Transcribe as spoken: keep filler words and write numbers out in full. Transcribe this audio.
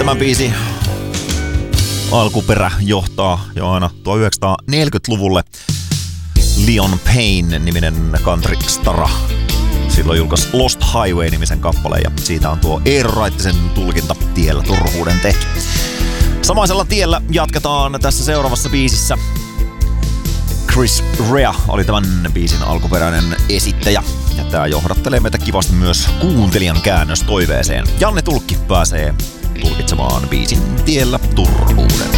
Tämän biisi alkuperä johtaa jo aina tuhatyhdeksänsataaneljäkymmentäluvulle. Leon Payne-niminen country-stara silloin julkaisi Lost Highway-nimisen kappaleen ja siitä on tuo Eero Raittisen tulkinta Tiellä turhuuden tehty. Samaisella tiellä jatketaan tässä seuraavassa biisissä. Chris Rea oli tämän biisin alkuperäinen esittäjä ja tää johdattelee meitä kivasti myös kuuntelijan käännöstoiveeseen. Janne Tulkki pääsee tulkitsemaan biisin Tiellä turhuuden.